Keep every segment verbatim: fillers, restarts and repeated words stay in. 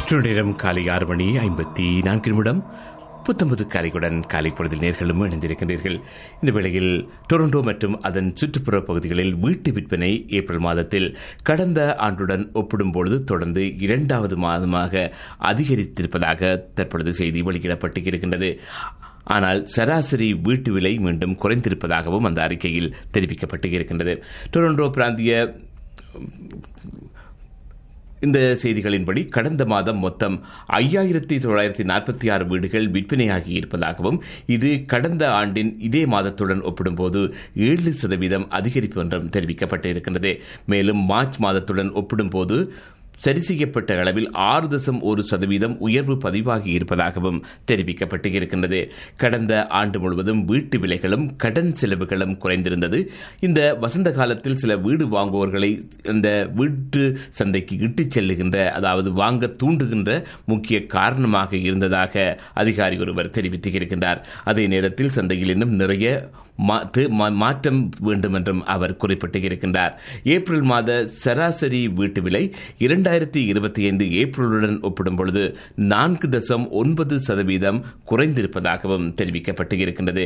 நேரம் காலை ஆறு மணி ஐம்பத்தி நான்கு நிமிடம் புத்தம்பது காலைக்குடன் காலை பொழுதில் நேர்களும் இணைந்திருக்கின்றீர்கள். இந்த வேளையில் டொரண்டோ மற்றும் அதன் சுற்றுப்புற பகுதிகளில் வீட்டு விற்பனை ஏப்ரல் மாதத்தில் கடந்த ஆண்டுடன் ஒப்பிடும்பொழுது தொடர்ந்து இரண்டாவது மாதமாக அதிகரித்திருப்பதாக தற்பொழுது செய்தி வெளியிடப்பட்டு இருக்கின்றது. ஆனால் சராசரி வீட்டு விலை மீண்டும் குறைந்திருப்பதாகவும் அந்த அறிக்கையில் தெரிவிக்கப்பட்டு இருக்கின்றது. டொரண்டோ பிராந்திய இந்த செய்திகளின்படி கடந்த மாதம் மொத்தம் ஐயாயிரத்தி தொள்ளாயிரத்தி நாற்பத்தி ஆறு வீடுகள் விற்பனையாகி இருப்பதாகவும் இது கடந்த ஆண்டின் இதே மாதத்துடன் ஒப்பிடும்போது ஏழு சதவீதம் அதிகரிப்பு என்றும் தெரிவிக்கப்பட்டு இருக்கின்றது. மேலும் மார்ச் மாதத்துடன் ஒப்பிடும்போது சரி செய்யப்பட்ட அளவில் ஆறு தசம் ஒரு சதவீதம் உயர்வு பதிவாகி இருப்பதாகவும் தெரிவிக்கப்பட்டு இருக்கின்றது. கடந்த ஆண்டு முழுவதும் வீட்டு விலைகளும் கடன் செலவுகளும் குறைந்திருந்தது. இந்த வசந்த காலத்தில் சில வீடு வாங்குவோர்களை இந்த வீட்டு சந்தைக்கு இட்டுச் செல்லுகின்ற, அதாவது வாங்க தூண்டுகின்ற முக்கிய காரணமாக இருந்ததாக அதிகாரி ஒருவர் தெரிவித்திருக்கின்றார். அதே நேரத்தில் சந்தையில் இன்னும் நிறைய மாற்றம் வேண்டும் என்றும் அவர் குறிப்பிட்டிருக்கின்றார். ஏப்ரல் மாத சராசரி வீட்டு விலை இரண்டாயிரத்தி இருபத்தி ஐந்து ஏப்ரலுடன் ஒப்பிடும்பொழுது நான்கு தசம் ஒன்பது சதவீதம் குறைந்திருப்பதாகவும் தெரிவிக்கப்பட்டு இருக்கின்றது.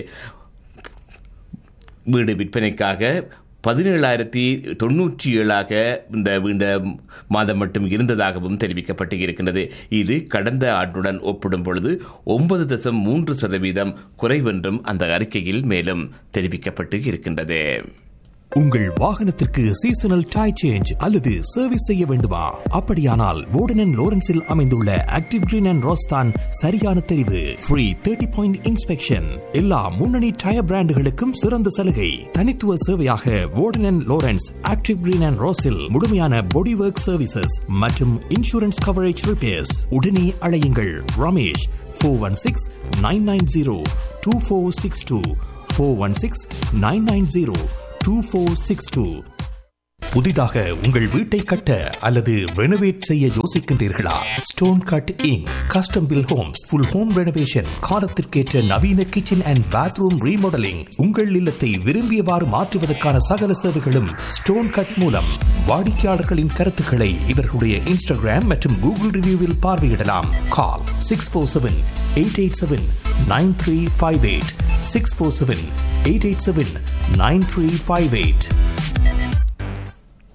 வீடு விற்பனைக்காக பதினேழாயிரத்தி தொன்னூற்றி ஏழாக இந்த மாதம் மட்டும் இருந்ததாகவும் தெரிவிக்கப்பட்டு இருக்கின்றது. இது கடந்த ஆண்டுடன் ஒப்பிடும் பொழுது ஒன்பது தசம் மூன்று சதவீதம் குறைவென்றும் அந்த அறிக்கையில் மேலும் தெரிவிக்கப்பட்டு இருக்கின்றது. உங்கள் வாகனத்திற்கு சீசனல் டயர் சேஞ்ச் அல்லது சர்வீஸ் செய்ய வேண்டுமா? அப்படியானால் வோர்டன் அண்ட் லோரன்ஸில் அமைந்துள்ள ஆக்டிவ் கிரீன் அண்ட் ரோஸ் தான் சரியான தெரிவு. ஃப்ரீ தேர்ட்டி பாயிண்ட் இன்ஸ்பெக்ஷன், எல்லா முன்னணி டயர் பிராண்டுகளுக்கும் சிறந்த சலுகை. தனித்துவ சேவையாக வோர்டன் and Lawrence active green and ரோஸில் முழுமையான பாடி ஒர்க் சர்வீசஸ் மற்றும் இன்சூரன்ஸ் கவரேஜ் ரிப்பேர்ஸ். உடனே அழையுங்கள் Ramesh four one six nine nine zero two four six two four one six nine nine zero two four six two. புதிதாக உங்கள் வீட்டை கட்ட அல்லது ரெனோவேட் செய்ய யோசிக்கின்றீர்களா? Stone cut Inc custom bill Holmes, full home renovation, காலத்திற்கேற்ற நவீன kitchen and bathroom remodelling, உங்கள் இல்லத்தை விரும்பியவாறு மாற்றுவதற்கான சகல சேவைகளும் ஸ்டோன் கட் மூலம். வாடிக்கையாளர்களின் கருத்துக்களை இவர்களுடைய இன்ஸ்டாகிராம் மற்றும் கூகுள் ரிவ்யூவில் பார்வையிடலாம். கால் six four seven eight eight seven nine three five eight six four seven eight eight seven nine three five eight.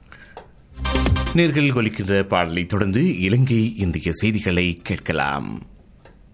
நேர்கள் ஒலிக்கின்ற பாடலை தொடர்ந்து இலங்கை இந்திய செய்திகளை கேட்கலாம்.